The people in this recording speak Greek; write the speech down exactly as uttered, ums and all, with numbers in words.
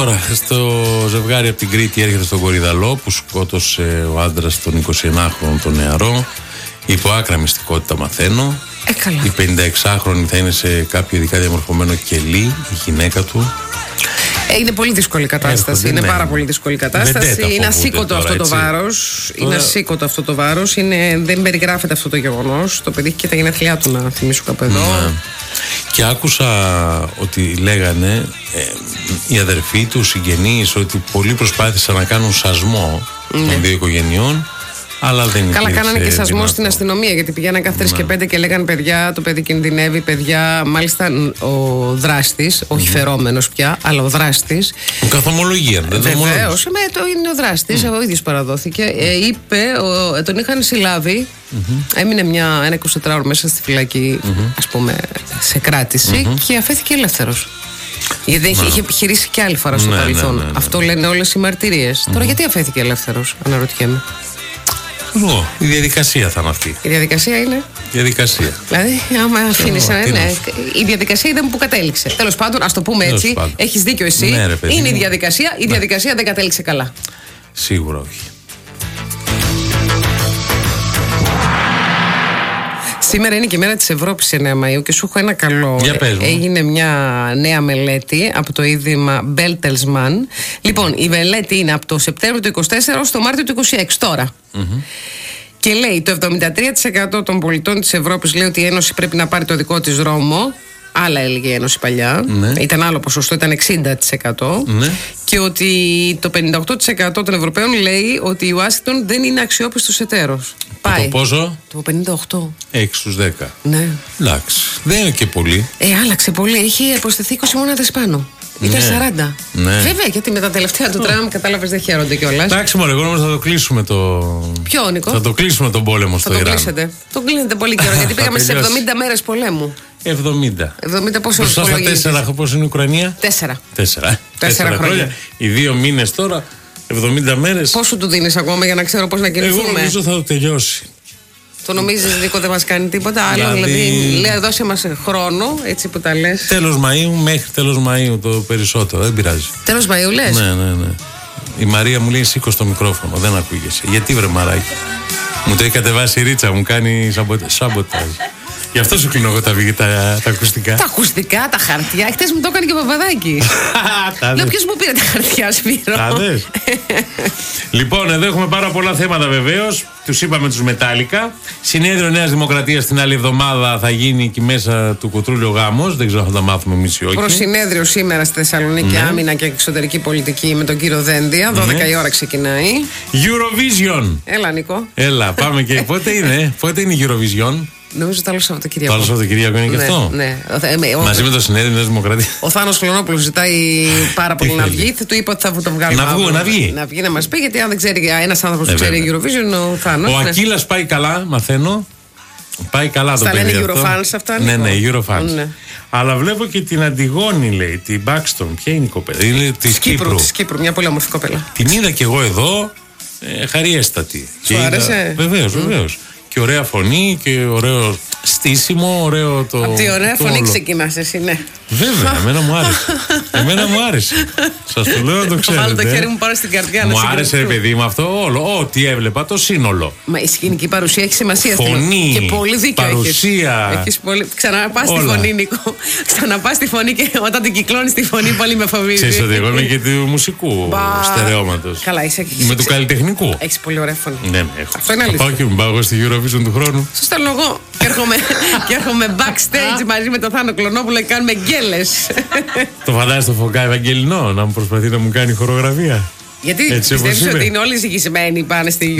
Τώρα στο ζευγάρι από την Κρήτη έρχεται στον Κορυδαλό που σκότωσε ο άντρας τον εικοσιενάχρονο τον νεαρό. Υπό άκρα μυστικότητα μαθαίνω. Ε, καλά. Η πενηνταεξάχρονη θα είναι σε κάποιο ειδικά διαμορφωμένο κελί, η γυναίκα του. Ε, είναι πολύ δύσκολη κατάσταση. Έρχονται, είναι ναι. πάρα πολύ δύσκολη κατάσταση. Είναι ασήκωτο αυτό το βάρος. Είναι ασήκωτο αυτό το βάρος. Δεν περιγράφεται αυτό το γεγονός. Το παιδί έχει και τα γενέθλιά του, να θυμίσω κάπου εδώ. Ναι. Και άκουσα ότι λέγανε ε, οι αδερφοί του, οι συγγενείς, ότι πολλοί προσπάθησαν να κάνουν σασμό ναι. των δύο οικογενειών. Αλλά δεν Καλά, κάνανε και σασμό δυνατό. Στην αστυνομία, γιατί πηγαίναν κάθε τρεις και πέντε και λέγανε παιδιά, το παιδί κινδυνεύει, παιδιά. Μάλιστα ο δράστης, όχι mm. φερόμενος πια, αλλά ο δράστης. Καθομολογία, δεν βεβαίως, με το είναι ο δράστης, mm. ο ίδιος παραδόθηκε. Ε, είπε, ο, τον είχαν συλλάβει, mm-hmm. έμεινε μια, ένα εικοσιτετράωρο μέσα στη φυλακή, mm-hmm. ας πούμε, σε κράτηση mm-hmm. και αφέθηκε ελεύθερος. Γιατί είχε, είχε επιχειρήσει και άλλη φορά στο ναι, παρελθόν. Ναι, ναι, ναι. Αυτό λένε όλες οι μαρτυρίες. Mm-hmm. Τώρα γιατί αφέθηκε ελεύθερος, αναρωτιέμαι. Εγώ, η διαδικασία θα είναι αυτή. Η διαδικασία είναι. Η διαδικασία. Δηλαδή, άμα αφήνει ένα. Ναι, η διαδικασία είδαμε που κατέληξε. Τέλος πάντων, ας το πούμε Τέλος έτσι. Έχεις δίκιο εσύ. Ναι, ρε, παιδί, είναι η διαδικασία. Η ναι. διαδικασία δεν κατέληξε καλά. Σίγουρα όχι. Σήμερα είναι και η μέρα της Ευρώπης εννέα Μαΐου και σου έχω ένα καλό. Για πες μου. Έγινε μια νέα μελέτη από το ίδρυμα Bertelsmann. Λοιπόν, η μελέτη είναι από το Σεπτέμβριο του είκοσι τέσσερα ως το Μάρτιο του είκοσι έξι τώρα. Mm-hmm. Και λέει το εβδομήντα τρία τοις εκατό των πολιτών της Ευρώπης λέει ότι η Ένωση πρέπει να πάρει το δικό της δρόμο. Άλλα έλεγε η Ένωση παλιά. Ναι. Ήταν άλλο ποσοστό, ήταν εξήντα τοις εκατό. Ναι. Και ότι το πενήντα οκτώ τοις εκατό των Ευρωπαίων λέει ότι η Ουάσιγκτον δεν είναι αξιόπιστος εταίρος. Πάει. Το πόσο? Το πενήντα οκτώ. έξι στους δέκα. Ναι. Εντάξει. Δεν είναι και πολύ. Ε, άλλαξε πολύ. Έχει προσθεθεί είκοσι μόναδες πάνω. Ήταν ναι. σαράντα. Ναι. Βέβαια, γιατί με τα τελευταία του Τραμπ, κατάλαβες, δεν χαίρονται κιόλας. Εντάξει, μωρέ, εγώ όμως θα το κλείσουμε το. Ποιο, Νικό? Θα το κλείσουμε τον πόλεμο στο Ιράν. Θα το κλείσετε. Το κλείνετε πολύ καιρό, γιατί πήγαμε στις εβδομήντα μέρες πολέμου. εβδομήντα. εβδομήντα πόσο μπροστά στα τέσσερα, πώς είναι η Ουκρανία? Τέσσερα. Τέσσερα. Τέσσερα χρόνια. χρόνια. Οι δύο μήνες τώρα, εβδομήντα μέρες. Πόσο του δίνεις ακόμα για να ξέρω πώς να κινηθούμε? Εγώ νομίζω θα το τελειώσει. Το νομίζεις, Νίκο, δεν μας κάνει τίποτα άλλο? Δηλαδή, δηλαδή λέει, δώσε μας χρόνο, έτσι που τα λες. Τέλος Μαΐου, μέχρι τέλος Μαΐου το περισσότερο, δεν πειράζει. Τέλος Μαΐου λες? Ναι, ναι, ναι. Η Μαρία μου λέει σήκω στο μικρόφωνο, δεν ακούγεσαι. Γιατί βρε μαράκι? Μου το έχει κατεβάσει η Ρίτσα, μου κάνει σαμποτάζ. Γι' αυτό σου κλείνω εγώ τα, τα, τα ακουστικά. Τα ακουστικά, τα χαρτιά. Χτες μου το έκανε και ο Παπαδάκης. Λέω, ποιος μου πήρε τα χαρτιά, Σπύρο? Τα δες. Λοιπόν, εδώ έχουμε πάρα πολλά θέματα βεβαίως. Τους είπαμε τους Μετάλλικα. Συνέδριο Νέας Δημοκρατίας την άλλη εβδομάδα θα γίνει εκεί μέσα του Κουτρούλιο γάμος. Δεν ξέρω αν θα τα μάθουμε εμείς ή όχι. Προσυνέδριο σήμερα στη Θεσσαλονίκη, ναι. Άμυνα και εξωτερική πολιτική με τον κύριο Δένδια. δώδεκα ναι. η ώρα ξεκινάει. Eurovision. Έλα, Νίκο. Έλα, πάμε και. Πότε είναι, πότε είναι η Eurovision? Νομίζω το άλλο Σαββατοκύριακο. Το άλλο Σαββατοκύριακο είναι και ναι, αυτό. Ναι. Μαζί με το Συνέδριο Νέας Δημοκρατίας. Ο Θάνος Κλωνόπουλος ζητάει πάρα πολύ να βγει. Του είπα ότι θα το βγάλουμε. Να, βγω, να βγει. Να βγει να μας πει, γιατί αν δεν ξέρει ένας άνθρωπος που ξέρει Eurovision, ο Θάνος. Ο Ακύλας πάει καλά, μαθαίνω. Πάει καλά το παιδί. Στα λένε Eurofans αυτά. Ναι, ναι, Eurofans. Ναι. Αλλά βλέπω και την Αντιγόνη, λέει, την Buxton. Ποια είναι η κοπέλα? Είναι της Κύπρου. Της Κύπρου, μια πολύ όμορφη κοπέλα. Την είδα κι εγώ εδώ, ε, χαριέστατη. Σου άρεσε? Βεβαίως, βεβαίως. Και ωραία φωνή και ωραίο στήσιμο, ωραίο το. Από τη ωραία το φωνή όλο. Ξεκινάς εσύ, ναι. Βέβαια, εμένα μου άρεσε. Εμένα μου άρεσε. Σας το λέω να το ξέρετε. Βάλω το χέρι μου πάνω στην καρδιά. Μου άρεσε, ρε παιδί μου, αυτό όλο. Ό,τι έβλεπα, το σύνολο. Μα η σκηνική παρουσία έχει σημασία. Φωνή. Και πολύ δίκιο έχεις. Παρουσία. Έχεις πολύ. Ξαναπάς τη φωνή, Νίκο. Ξαναπάς τη φωνή και όταν την κυκλώνεις τη φωνή, πολύ με φοβίζει. Ξέρεις ότι εγώ είμαι και του μουσικού στερεώματος. Καλά, είσαι. Είμαι του καλλιτεχνικού. Έχεις πολύ ωραία φωνή. Ναι, ναι, έχω. Αυτό είναι αλήθεια. Πάω και μου πάω στη Eurovision του χρόνου. Σας στέλνω εγώ. Και έρχομαι backstage μαζί με τον Θάνο Κλωνόπουλο και κάνουμε γκέλες. Το φαντάζεσαι το Φωκά Ευαγγελινό να μου προσπαθεί να μου κάνει χορογραφία? Γιατί πιστεύεις ότι είναι όλοι ζυγισμένοι πάνε στη